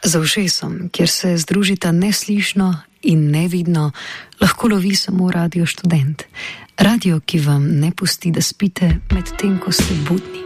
Za ušesom, kjer se združita neslišno in nevidno, lahko lovi samo Radio Študent. Radio, ki vam ne pusti, da spite med tem, ko ste budni.